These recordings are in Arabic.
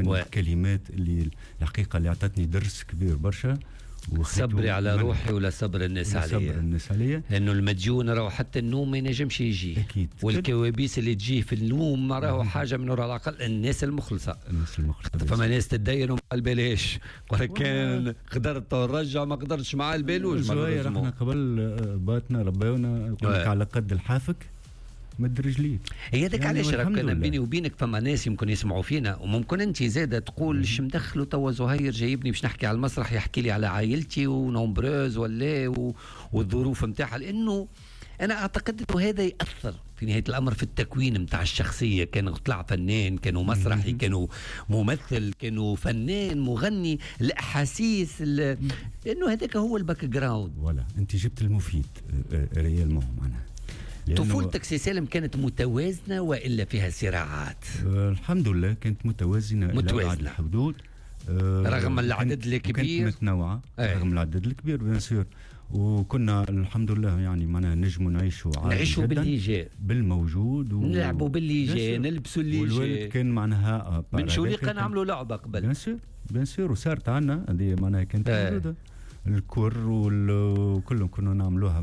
الكلمات اللي الحقيقة اللي أعطتني درس كبير برشا. صبري على روحي ولا صبر الناس عليا، لأنه المديون راهو حتى النوم ما ينجمش يجي أكيد. والكوابيس اللي تجي في النوم راهو حاجة من وراء الأقل الناس المخلصة. فما ناس تدين وما البالهاش، ولكن قدرت نرجع ما قدرتش مع البالوج. زوير احنا قبل باتنا ربيونا يقول لك على قد الحافك مد رجليك. هي هذاك علاش راك بيني وبينك فما ناس يمكن يسمعوا فينا، وممكن انت زاده تقول اش مدخله توا زهير جايبني باش نحكي على المسرح يحكي لي على عائلتي ونومبروز ولا والظروف نتاعها، لانه انا اعتقد انه هذا ياثر في نهايه الامر في التكوين نتاع الشخصيه. كان طلع فنان، كانوا مسرحي، كانوا ممثل، كانوا فنان مغني، الاحاسيس لانه هذاك هو الباك جراوند. ولا انت جبت المفيد ريال معناها. طفولتك سي سالم كانت متوازنة وإلا فيها صراعات؟ الحمد لله كانت متوازنة إلى بعض الحدود، رغم العدد الكبير. كانت متنوعة رغم العدد الكبير بيان سور. وكنا الحمد لله يعني معنا نجموا نعيشوا باللي جاء بالموجود نلعبوا باللي جاء نلبسوا اللي جاء. والوالد كان معناها من شوليقة نعملوا لعبة قبل بيان سور وصارت عنا هذه معناها كانت موجودة. الكور وكلهم كنا نعملوها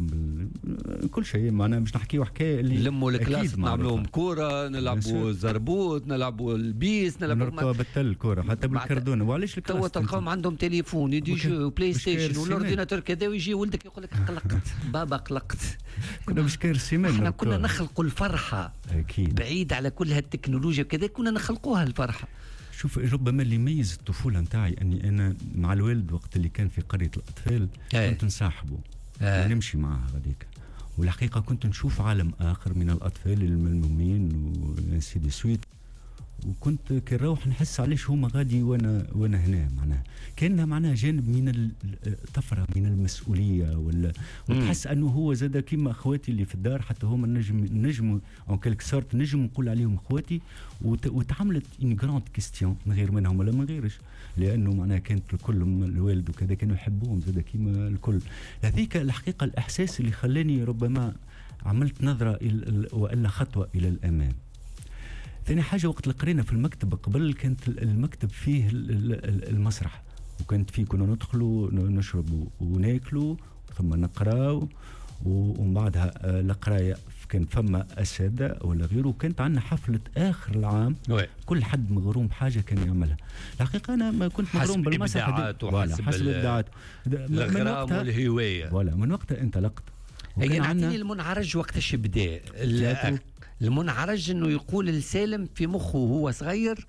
كل شيء. معنا باش نحكيو حكايه اللي نلموا الكلاس نعملوهم كوره، نلعبوا الزربوط، نلعبوا البيس، نلعبوا بالتل الكوره حتى بالكردون. وعلاش الكلاس توا تلقاهم عندهم تليفون يدي جو بلاي ستيشن والاورديناتور كذا، ويجي ولدك يقول لك قلقت بابا قلقت. كنا مش كارثين، احنا كنا نخلقوا الفرحه اكيد بعيد على كل هالتكنولوجيا كذا، كنا نخلقوها الفرحه. شوف ربما اللي يميز الطفولة نتاعي أني أنا مع الوالد وقت اللي كان في قرية الأطفال كنت نصاحبه ونمشي معه غاديك، والحقيقة كنت نشوف عالم آخر من الأطفال الملمومين وسيدي سويت، وكنت كنروح نحس علاش هما غادي وانا هنا. معناها كانها معناها جانب من الطفره من المسؤوليه وتحس انه هو زاد كيما اخواتي اللي في الدار، حتى هما نجموا او كلك صارت نجم نقول عليهم اخواتي. وتعاملت ان جراند كيستيون من غير منهم ولا من غيرش، لانه معناها كانت الكل الوالد وكذا كانوا يحبوهم زاد كيما الكل. هذيك الحقيقه الاحساس اللي خلاني ربما عملت نظره والا خطوه الى الامام. ثاني حاجة وقت اللي قرينا في المكتب قبل كانت المكتب فيه المسرح، وكانت فيه كنا ندخلوا نشربوا وناكلوا ثم نقراو، ومن بعدها القراية كان فما أساتذة ولا غيره. وكانت عندنا حفلة آخر العام كل حد مغروم بحاجة كان يعملها. الحقيقة أنا ما كنت مغروم بالمسرح حسب إبداعات الغرام والهواية. ولا من وقتها انطلقت. هي نعطيني المنعرج وقتاش بدا المنعرج انه يقول لسالم في مخه وهو صغير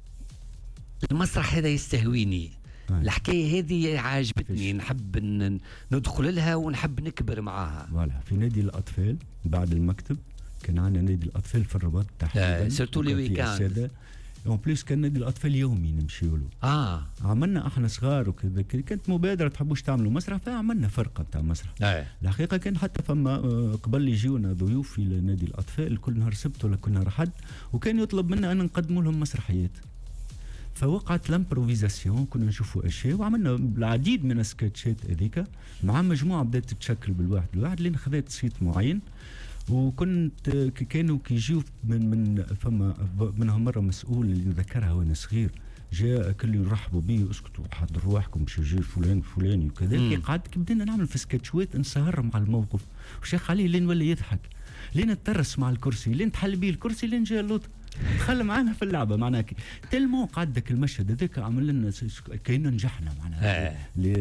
المسرح هذا يستهويني. الحكايه هذه عاجبتني، نحب ندخل لها ونحب نكبر معاها. فوالا في نادي الاطفال بعد المكتب كان عندنا نادي الاطفال في الرباط تحديدا سيرتو لي ويكاند. اون بليس كان نادي الاطفال يومي نمشيو له. عملنا احنا صغار وكذا، كانت مبادره تحبوش تعملوا مسرح فعملنا فرقه بتاع مسرح. الحقيقه كان حتى فما قبل يجيونا ضيوف الى نادي الاطفال كل نهار سبت ولا كل نهار حد، وكان يطلب منا ان نقدموا لهم مسرحيات. فوقعت الامبروفيزاسيون، كنا نشوفوا اشياء وعملنا العديد من السكتشات هذيك مع مجموعه بدات تتشكل بالواحد لين خذت صيت معين. وكنت كانوا كيجيو من فما منهم مره مسؤول اللي ذكرها وانا صغير، جاء كل يرحبوا بي اسكتوا حضروا روحكم باش يجي فلان فلاني وكذا. قعدت بدينا نعمل في سكتشوات نسهر مع الموقف وشيخ عليه لين ولا يضحك، لين اترس مع الكرسي، لين تحل بيه الكرسي، لين جاء اللطف دخل معنا في اللعبه. معناها تلمو قعدك المشهد هذاك عمل لنا كأننا نجحنا معناها.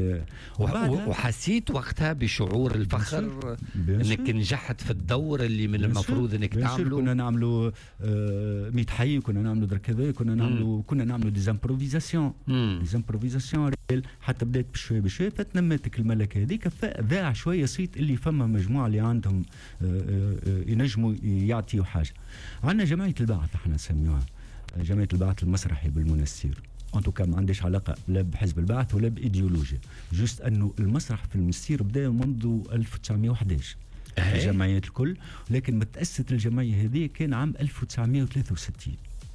وحسيت وقتها بشعور الفخر انك نجحت في الدور اللي من المفروض انك تعمله. كنا نعملوا 100 حي، كنا نعملوا كذا، كنا نعملوا ديزامبروفيزاسيون حتى بدات بشويه فتنمتك الملكه هذيك. فذاع شويه صيت اللي فما مجموعه اللي عندهم ينجموا يعطيوا حاجه. عندنا جمعيه البعث احنا نسميوها جمعيه البعث المسرحي بالمنستير. انتو كان ما عنديش علاقه لا بحزب البعث ولا بايديولوجيا، جوست انه المسرح في المنستير بدا منذ 1911 الجمعيات الكل، لكن متأسست الجمعيه هذه كان عام 1963.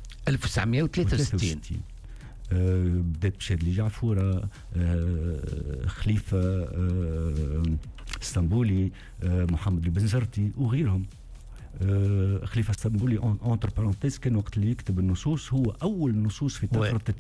بدات بشادلي جعفوره، خليفه اسطنبولي، محمد البنزرتي وغيرهم. خليفه اسطنبولي اونتر بارونتيز كان وقت اللي يكتب النصوص هو اول نصوص في طفره